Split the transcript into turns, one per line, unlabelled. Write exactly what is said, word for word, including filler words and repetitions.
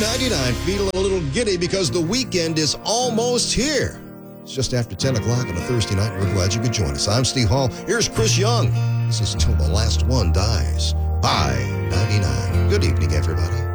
ninety-nine, feeling a little giddy because the weekend is almost here. It's just after ten o'clock on a Thursday night. We're glad you could join us. I'm Steve Hall. Here's Chris Young. This is Till the Last One Dies by ninety-nine. Good evening, everybody.